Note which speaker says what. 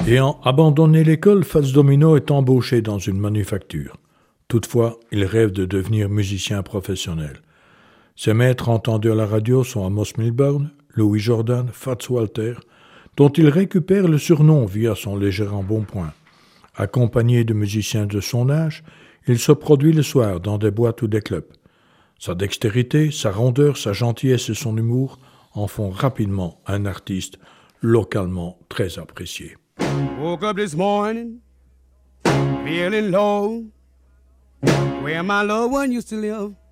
Speaker 1: Ayant abandonné l'école, Fats Domino est embauché dans une manufacture. Toutefois, il rêve de devenir musicien professionnel. Ses maîtres entendus à la radio sont Amos Milburn, Louis Jordan, Fats Walter, dont il récupère le surnom via son léger embonpoint. Accompagné de musiciens de son âge, il se produit le soir dans des boîtes ou des clubs. Sa dextérité, sa rondeur, sa gentillesse et son humour en font rapidement un artiste localement très apprécié.
Speaker 2: Woke up this morning, feeling low, where my loved one used to live.